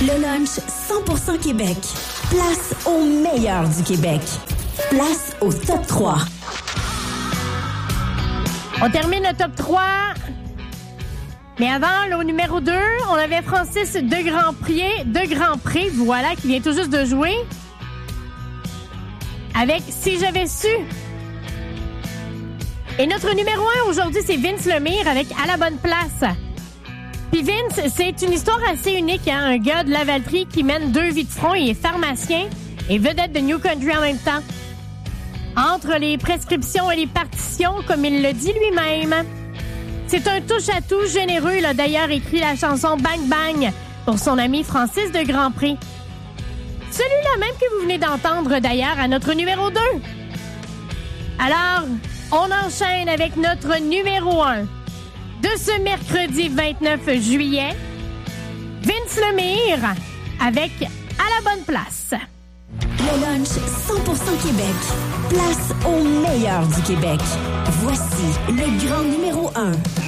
Le lunch 100% Québec. Place au meilleur du Québec. Place au top 3. On termine le top 3. Mais avant, là, au numéro 2, on avait Francis de Grand Prix, voilà, qui vient tout juste de jouer. Avec Si j'avais su. Et notre numéro 1 aujourd'hui, c'est Vince Lemire avec À la bonne place. Puis Vince, c'est une histoire assez unique, hein? Un gars de Lavaltrie qui mène 2 vies de front, il est pharmacien et vedette de New Country en même temps. Entre les prescriptions et les partitions, comme il le dit lui-même. C'est un touche-à-tout généreux. Il a d'ailleurs écrit la chanson Bang Bang pour son ami Francis de Grand Prix. Celui-là même que vous venez d'entendre d'ailleurs à notre numéro 2. Alors, on enchaîne avec notre numéro 1 de ce mercredi 29 juillet. Vince Lemire avec À la bonne place. Le lunch 100% Québec. Place au meilleur du Québec. Voici le grand numéro 1.